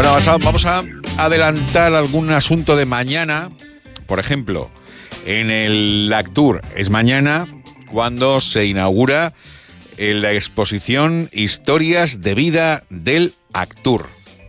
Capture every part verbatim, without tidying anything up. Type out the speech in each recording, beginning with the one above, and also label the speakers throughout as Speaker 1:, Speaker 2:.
Speaker 1: Bueno, vamos a adelantar algún asunto de mañana. Por ejemplo, en el Actur es mañana cuando se inaugura la exposición Historias de Vida del Actur,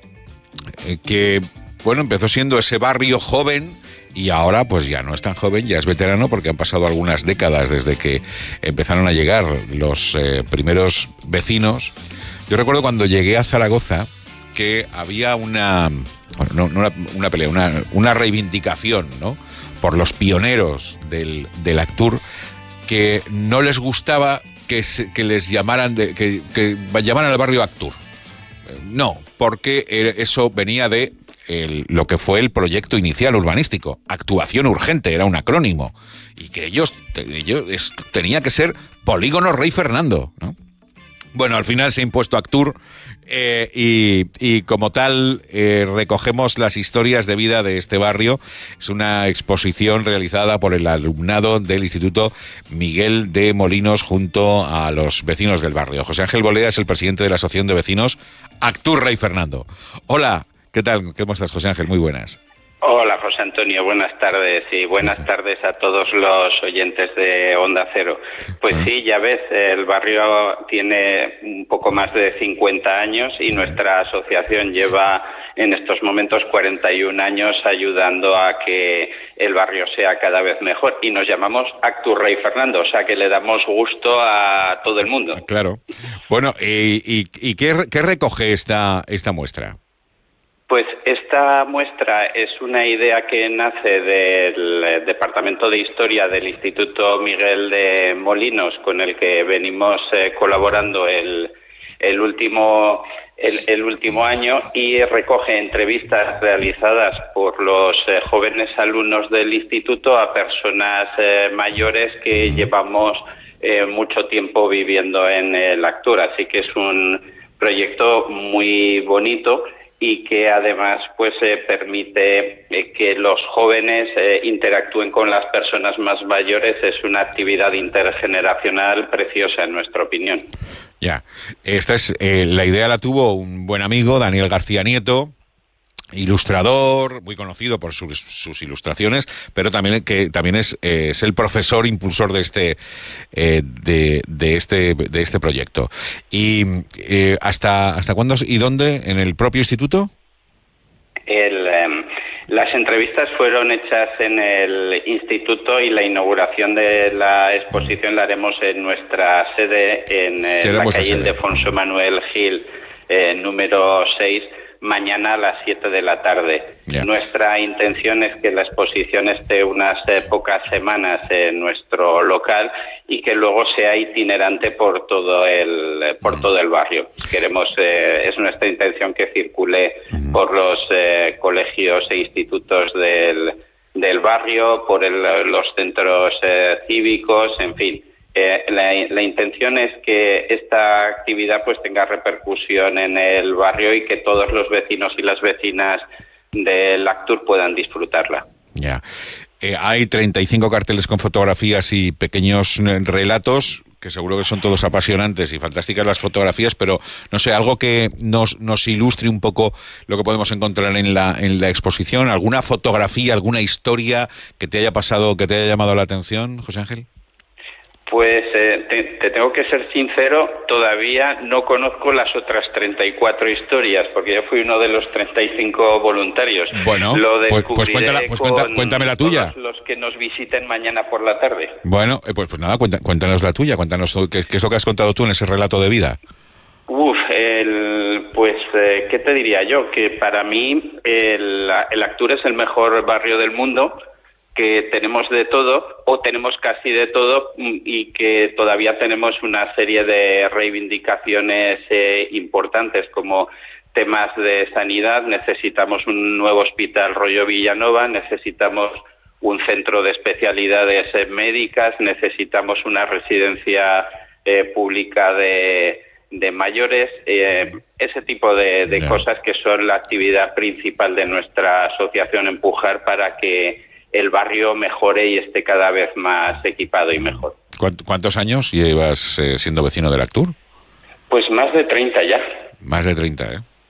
Speaker 1: que, bueno, empezó siendo ese barrio joven y ahora pues ya no es tan joven, ya es veterano porque han pasado algunas décadas desde que empezaron a llegar los eh, primeros vecinos. Yo recuerdo cuando llegué a Zaragoza que había una, bueno, no, no una, una pelea, una, una reivindicación, ¿no?, por los pioneros del, del Actur, que no les gustaba que, se, que les llamaran, de, que, que llamaran al barrio Actur. No, porque eso venía de el, lo que fue el proyecto inicial urbanístico. Actuación urgente, era un acrónimo. Y que ellos, ellos tenía que ser Polígono Rey Fernando, ¿no? Bueno, al final se ha impuesto Actur eh, y, y como tal eh, recogemos las historias de vida de este barrio. Es una exposición realizada por el alumnado del Instituto Miguel de Molinos junto a los vecinos del barrio. José Ángel Bolea es el presidente de la Asociación de Vecinos Actur Rey Fernando. Hola, ¿qué tal? ¿Cómo estás, José Ángel? Muy buenas.
Speaker 2: Hola, José Antonio, buenas tardes y buenas tardes a todos los oyentes de Onda Cero. Pues sí, ya ves, el barrio tiene un poco más de cincuenta años y nuestra asociación lleva en estos momentos cuarenta y un años ayudando a que el barrio sea cada vez mejor y nos llamamos Actur Rey Fernando, o sea que le damos gusto a todo el mundo.
Speaker 1: Claro. Bueno, ¿y, y, y qué, qué recoge esta, esta muestra?
Speaker 2: Pues esta muestra es una idea que nace del Departamento de Historia del Instituto Miguel de Molinos, con el que venimos eh, colaborando el, el, último, el, el último año, y recoge entrevistas realizadas por los eh, jóvenes alumnos del instituto a personas eh, mayores que llevamos eh, mucho tiempo viviendo en el Actur. Así que es un proyecto muy bonito y que además pues eh, permite eh, que los jóvenes eh, interactúen con las personas más mayores. Es una actividad intergeneracional preciosa, en nuestra opinión.
Speaker 1: Ya, esta es eh, la idea la tuvo un buen amigo, Daniel García Nieto, ilustrador, muy conocido por sus, sus ilustraciones, pero también que también es, eh, es el profesor impulsor de este eh, de, de este de este proyecto. Y eh, hasta hasta cuándo y dónde, en el propio instituto.
Speaker 2: El, eh, las entrevistas fueron hechas en el instituto y la inauguración de la exposición la haremos en nuestra sede en eh, la calle Ildefonso Manuel Gil, eh, número seis. Mañana a las siete de la tarde. Yeah. Nuestra intención es que la exposición esté unas eh, pocas semanas en nuestro local y que luego sea itinerante por todo el eh, por mm. todo el barrio. Queremos, eh, es nuestra intención que circule mm. por los eh, colegios e institutos del, del barrio, por el, los centros eh, cívicos, en fin. Eh, la, la intención es que esta actividad pues tenga repercusión en el barrio y que todos los vecinos y las vecinas del Actur puedan disfrutarla.
Speaker 1: Ya, eh, hay treinta y cinco carteles con fotografías y pequeños relatos que seguro que son todos apasionantes y fantásticas las fotografías, pero no sé, algo que nos nos ilustre un poco lo que podemos encontrar en la en la exposición. ¿Alguna fotografía, alguna historia que te haya pasado, que te haya llamado la atención, José Ángel?
Speaker 2: Pues eh, te, te tengo que ser sincero, todavía no conozco las otras treinta y cuatro historias, porque yo fui uno de los treinta y cinco voluntarios.
Speaker 1: Bueno,
Speaker 2: Lo
Speaker 1: pues, pues, cuéntala, pues cuenta, cuéntame la tuya.
Speaker 2: Los que nos visiten mañana por la tarde.
Speaker 1: Bueno, eh, pues, pues nada, cuenta, cuéntanos la tuya, cuéntanos qué, qué es lo que has contado tú en ese relato de vida.
Speaker 2: Uf, el, pues, eh, ¿qué te diría yo? Que para mí el, el Actur es el mejor barrio del mundo, que tenemos de todo, o tenemos casi de todo, y que todavía tenemos una serie de reivindicaciones eh, importantes, como temas de sanidad. Necesitamos un nuevo hospital rollo Villanova, necesitamos un centro de especialidades eh, médicas, necesitamos una residencia eh, pública de, de mayores, eh, ese tipo de, de yeah. cosas que son la actividad principal de nuestra asociación, empujar para que el barrio mejore y esté cada vez más equipado y mejor.
Speaker 1: ¿Cuántos años llevas eh, siendo vecino del Actur?
Speaker 2: Pues más de treinta ya.
Speaker 1: Más de treinta, ¿eh?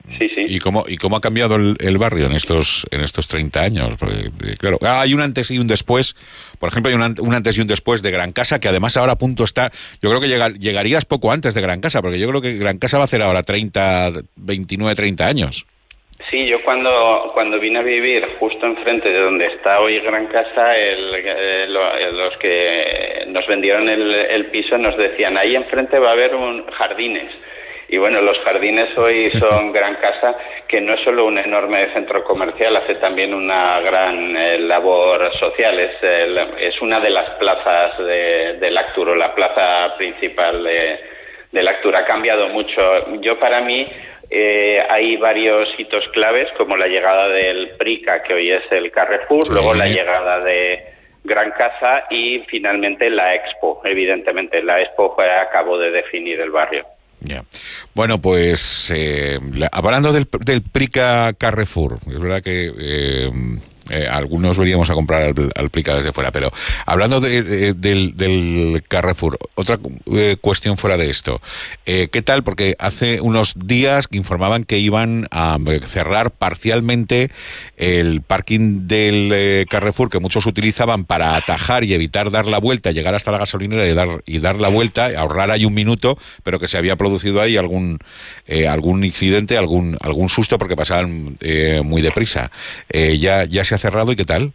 Speaker 2: Sí, sí.
Speaker 1: ¿Y cómo, y cómo ha cambiado el, el barrio en estos en estos treinta años? Porque, claro, hay un antes y un después. Por ejemplo, hay un, un antes y un después de Gran Casa, que además ahora a punto está... Yo creo que llega, llegarías poco antes de Gran Casa, porque yo creo que Gran Casa va a hacer ahora treinta, veintinueve, treinta años.
Speaker 2: Sí, yo cuando cuando vine a vivir justo enfrente de donde está hoy Gran Casa, el, el, los que nos vendieron el, el piso nos decían, ahí enfrente va a haber un jardines. Y bueno, los jardines hoy son Gran Casa, que no es solo un enorme centro comercial, hace también una gran eh, labor social. Es, eh, es una de las plazas de, del Actur, la plaza principal de, del Actur. Ha cambiado mucho. Yo, para mí, eh, hay varios hitos claves, como la llegada del Prica, que hoy es el Carrefour, sí. Luego la llegada de Gran Casa y finalmente la Expo. Evidentemente, la Expo fue, acabó de definir el barrio.
Speaker 1: Ya. Bueno, pues eh, la, hablando del, del Prica Carrefour, es verdad que eh, eh, algunos veníamos a comprar al, al Prica desde fuera, pero hablando de, de, del, del Carrefour, otra eh, cuestión fuera de esto, eh, ¿qué tal? Porque hace unos días informaban que iban a cerrar parcialmente el parking del eh, Carrefour, que muchos utilizaban para atajar y evitar dar la vuelta, llegar hasta la gasolinera y dar, y dar la vuelta, ahorrar ahí un minuto, pero que se había producido ahí algún eh, algún incidente, algún algún susto, porque pasaban eh, muy deprisa. Eh, ya, ya se ha cerrado, ¿y qué tal?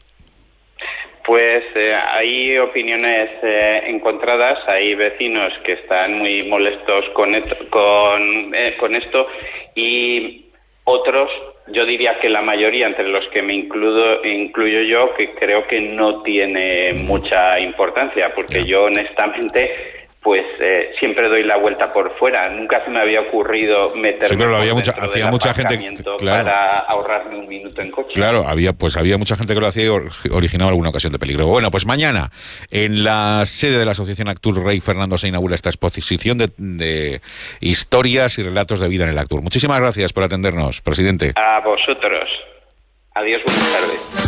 Speaker 2: Pues eh, hay opiniones eh, encontradas, hay vecinos que están muy molestos con, esto, con, eh, con esto y otros, yo diría que la mayoría, entre los que me incluyo, incluyo yo, que creo que no tiene mucha importancia, porque yo honestamente... pues eh, siempre doy la vuelta por fuera. Nunca se me había ocurrido meterme
Speaker 1: sí, pero había mucha, hacía mucha gente, claro,
Speaker 2: para ahorrarme un minuto en coche.
Speaker 1: Claro, había pues había mucha gente que lo hacía y originaba alguna ocasión de peligro. Bueno, pues mañana en la sede de la Asociación Actur Rey Fernando se inaugura esta exposición de, de historias y relatos de vida en el Actur. Muchísimas gracias por atendernos, presidente.
Speaker 2: A vosotros. Adiós, buenas tardes.